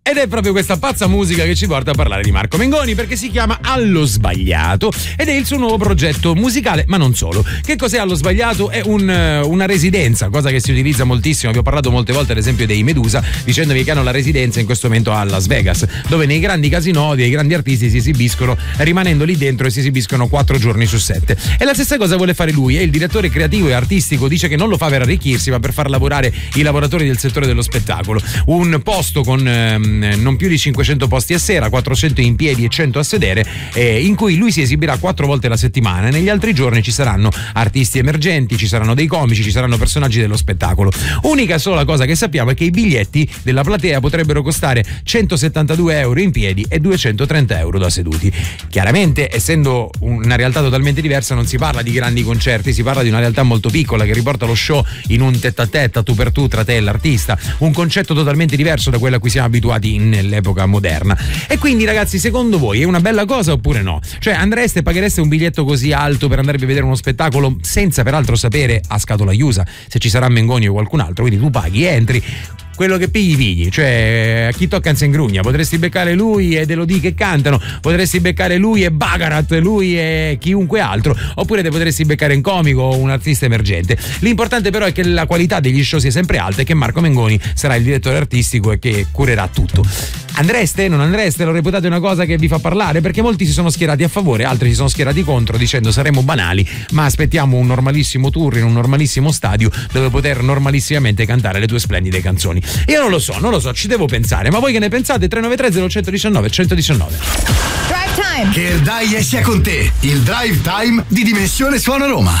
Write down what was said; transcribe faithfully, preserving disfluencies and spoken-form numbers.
Ed è proprio questa pazza musica che ci porta a parlare di Marco Mengoni, perché si chiama Allo Sbagliato ed è il suo nuovo progetto musicale, ma non solo. Che cos'è Allo Sbagliato? È un, una residenza, cosa che si utilizza moltissimo. Vi ho parlato molte volte ad esempio dei Medusa, dicendovi che hanno la residenza in questo momento a Las Vegas, dove nei grandi casinò dei grandi artisti si esibiscono rimanendo lì dentro e si esibiscono quattro giorni su sette. E la stessa cosa vuole fare lui, è il direttore creativo e artistico, dice che non lo fa per arricchirsi ma per far lavorare i lavoratori del settore dello spettacolo. Un posto con ehm, non più di cinquecento posti a sera, quattrocento in piedi e cento a sedere, eh, in cui lui si esibirà quattro volte la settimana. Negli altri giorni ci saranno artisti emergenti, ci saranno dei comici, ci saranno personaggi dello spettacolo. Unica sola cosa che sappiamo è che i biglietti della platea potrebbero costare centosettantadue euro in piedi e duecentotrenta euro da seduti. Chiaramente, essendo una realtà totalmente diversa, non si parla di grandi concerti, si parla di una realtà molto piccola che riporta lo show in un tête a tête, tu per tu, tra te e l'artista, un concetto totalmente diverso da quello a cui siamo abituati nell'epoca moderna. E quindi ragazzi, secondo voi è una bella cosa oppure no? Cioè, andreste, paghereste un biglietto così alto per andarvi a vedere uno spettacolo senza peraltro sapere a scatola chiusa se ci sarà Mengoni o qualcun altro? Quindi tu paghi, entri, quello che pigli pigli, cioè a chi tocca in sengrugna. Potresti beccare lui ed Elodie che cantano, potresti beccare lui e Bagarat, lui e chiunque altro, oppure te potresti beccare un comico o un artista emergente. L'importante però è che la qualità degli show sia sempre alta e che Marco Mengoni sarà il direttore artistico e che curerà tutto. Andreste? Non andreste? Lo reputate una cosa che vi fa parlare? Perché molti si sono schierati a favore, altri si sono schierati contro, dicendo saremo banali, ma aspettiamo un normalissimo tour in un normalissimo stadio dove poter normalissimamente cantare le tue splendide canzoni. Io non lo so, non lo so, ci devo pensare, ma voi che ne pensate? tre nove tre zero uno uno nove uno uno nove. Drive Time! Che il Dai sia con te, il Drive Time di Dimensione Suona Roma.